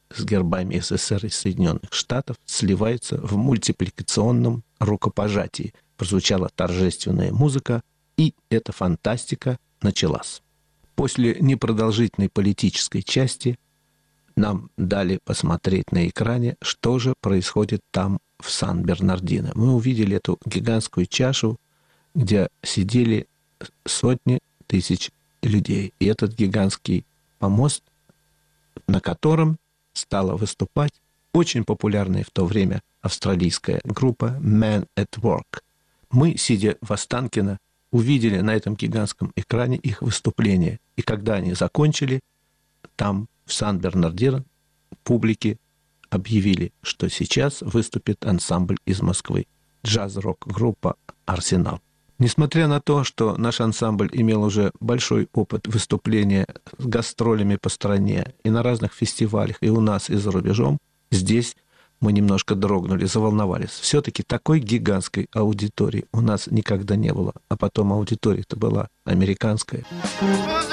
с гербами СССР и Соединенных Штатов сливаются в мультипликационном рукопожатии. Прозвучала торжественная музыка, и эта фантастика началась. После непродолжительной политической части нам дали посмотреть на экране, что же происходит там в Сан-Бернардино. Мы увидели эту гигантскую чашу, где сидели сотни тысяч людей. И этот гигантский помост, на котором стала выступать очень популярная в то время австралийская группа Men at Work. Мы, сидя в Останкино, увидели на этом гигантском экране их выступление. И когда они закончили, там, в Сан-Бернардино, публике объявили, что сейчас выступит ансамбль из Москвы, джаз-рок-группа «Арсенал». Несмотря на то, что наш ансамбль имел уже большой опыт выступления с гастролями по стране и на разных фестивалях, и у нас, и за рубежом, здесь мы немножко дрогнули, заволновались. Все-таки такой гигантской аудитории у нас никогда не было. А потом аудитория-то была американская.